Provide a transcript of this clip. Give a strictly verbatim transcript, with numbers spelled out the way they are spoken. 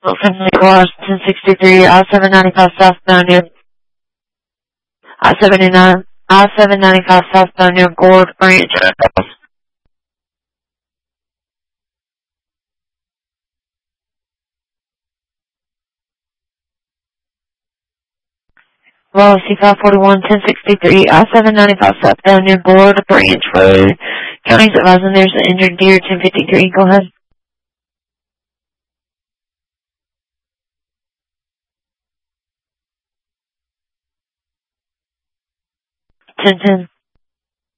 Wilson Nicholas, ten sixty-three, I seven ninety-five southbound near I seventy-nine, I seven ninety-five southbound near Gourd Branch. Well, C five forty-one, ten sixty-three, I seven ninety-five southbound near Gourd Branch Road. County's advising there's an injured deer, ten fifty-three. Go ahead. ten ten.